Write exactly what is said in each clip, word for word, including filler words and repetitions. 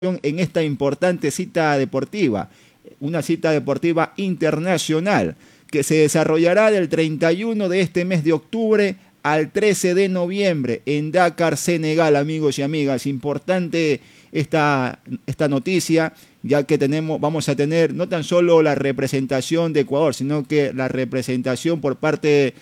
en esta importante cita deportiva, una cita deportiva internacional que se desarrollará del treinta y uno de este mes de octubre al trece de noviembre en Dakar, Senegal, amigos y amigas. Importante esta, esta noticia, ya que tenemos, vamos a tener no tan solo la representación de Ecuador, sino que la representación por parte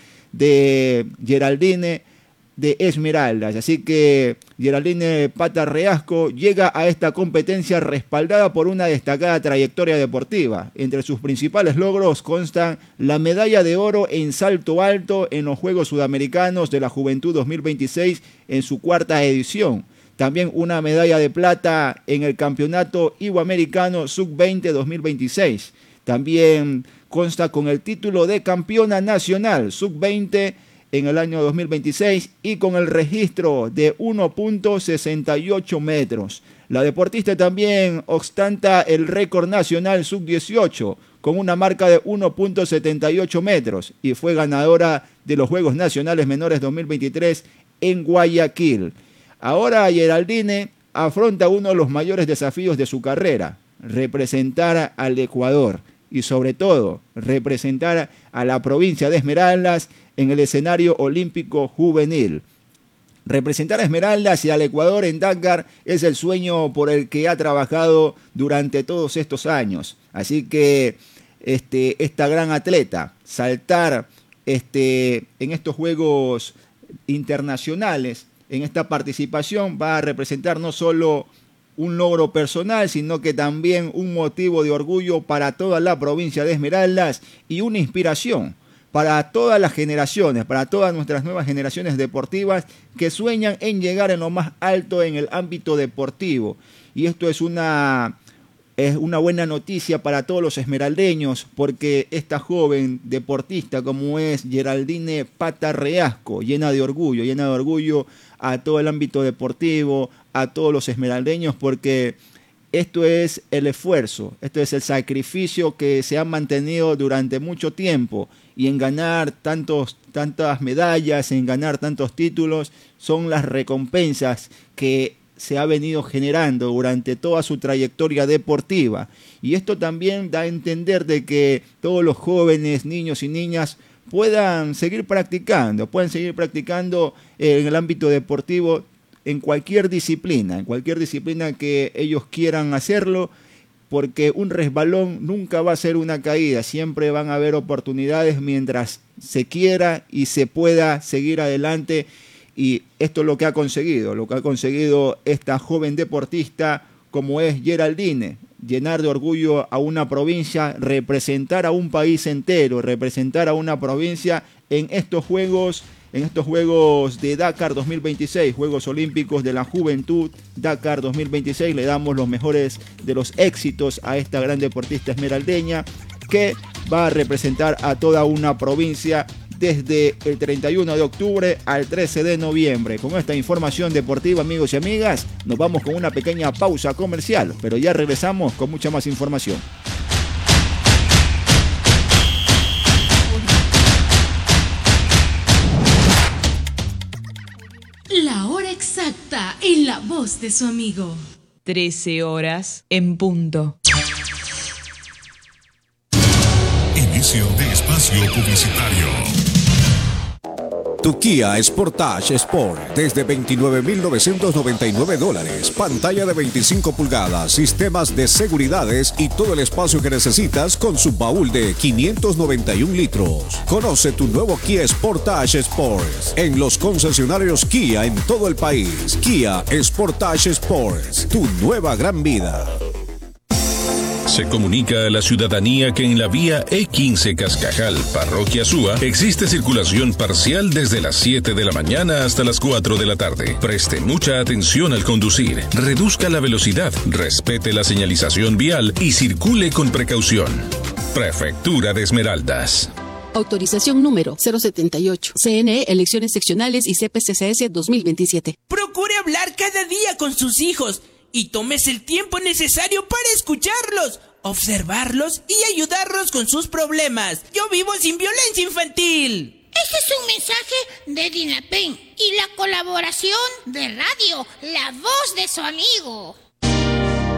de Geraldine de Esmeraldas. Así que Geraldine Pata Reasco llega a esta competencia respaldada por una destacada trayectoria deportiva. Entre sus principales logros constan la medalla de oro en salto alto en los Juegos Sudamericanos de la Juventud dos mil veintiséis en su cuarta edición. También una medalla de plata en el Campeonato Iberoamericano sub veinte dos mil veintiséis. También consta con el título de campeona nacional sub veinte en el año dos mil veintiséis y con el registro de uno punto sesenta y ocho metros. La deportista también ostenta el récord nacional sub dieciocho con una marca de uno punto setenta y ocho metros y fue ganadora de los Juegos Nacionales Menores dos mil veintitrés en Guayaquil. Ahora Geraldine afronta uno de los mayores desafíos de su carrera, representar al Ecuador y sobre todo representar a la provincia de Esmeraldas en el escenario olímpico juvenil. Representar a Esmeraldas y al Ecuador en Dakar es el sueño por el que ha trabajado durante todos estos años. Así que este, esta gran atleta, saltar este, en estos Juegos Internacionales, en esta participación, va a representar no solo un logro personal, sino que también un motivo de orgullo para toda la provincia de Esmeraldas y una inspiración para todas las generaciones, para todas nuestras nuevas generaciones deportivas que sueñan en llegar en lo más alto en el ámbito deportivo. Y esto es una, es una buena noticia para todos los esmeraldeños, porque esta joven deportista como es Geraldine Pata Reasco, llena de orgullo, llena de orgullo a todo el ámbito deportivo, a todos los esmeraldeños, porque esto es el esfuerzo, esto es el sacrificio que se ha mantenido durante mucho tiempo, y en ganar tantos, tantas medallas, en ganar tantos títulos, son las recompensas que se ha venido generando durante toda su trayectoria deportiva. Y esto también da a entender de que todos los jóvenes, niños y niñas puedan seguir practicando, pueden seguir practicando en el ámbito deportivo en cualquier disciplina, en cualquier disciplina que ellos quieran hacerlo, porque un resbalón nunca va a ser una caída, siempre van a haber oportunidades mientras se quiera y se pueda seguir adelante, y esto es lo que ha conseguido, lo que ha conseguido esta joven deportista como es Geraldine, llenar de orgullo a una provincia, representar a un país entero, representar a una provincia en estos Juegos En estos Juegos de Dakar dos mil veintiséis, Juegos Olímpicos de la Juventud Dakar dos mil veintiséis. Le damos los mejores de los éxitos a esta gran deportista esmeraldeña que va a representar a toda una provincia desde el treinta y uno de octubre al trece de noviembre. Con esta información deportiva, amigos y amigas, nos vamos con una pequeña pausa comercial, pero ya regresamos con mucha más información. La hora exacta en la voz de su amigo. trece horas en punto. Inicio de espacio publicitario. Tu Kia Sportage Sport desde veintinueve mil novecientos noventa y nueve dólares. Pantalla de veinticinco pulgadas, sistemas de seguridades y todo el espacio que necesitas con su baúl de quinientos noventa y un litros. Conoce tu nuevo Kia Sportage Sports en los concesionarios Kia en todo el país. Kia Sportage Sports, tu nueva gran vida. Se comunica a la ciudadanía que en la vía E quince Cascajal, Parroquia Súa, existe circulación parcial desde las siete de la mañana hasta las cuatro de la tarde. Preste mucha atención al conducir, reduzca la velocidad, respete la señalización vial y circule con precaución. Prefectura de Esmeraldas. Autorización número cero setenta y ocho. C N E, Elecciones Seccionales y C P C C S dos mil veintisiete. Procure hablar cada día con sus hijos y tómese el tiempo necesario para escucharlos, observarlos y ayudarlos con sus problemas. Yo vivo sin violencia infantil. Este es un mensaje de DINAPEN y la colaboración de radio, La Voz de su Amigo.